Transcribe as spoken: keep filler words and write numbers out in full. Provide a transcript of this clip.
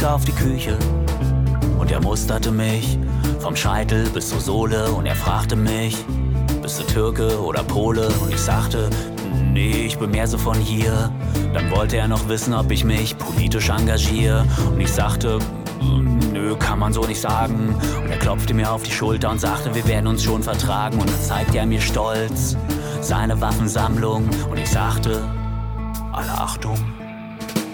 auf die Küche und er musterte mich vom Scheitel bis zur Sohle und er fragte mich, bist du Türke oder Pole? Und ich sagte, nee, ich bin mehr so von hier. Dann wollte er noch wissen, ob ich mich politisch engagiere und ich sagte, nö, kann man so nicht sagen. Und er klopfte mir auf die Schulter und sagte, wir werden uns schon vertragen. Und dann zeigte er mir stolz seine Waffensammlung und ich sagte, alle Achtung.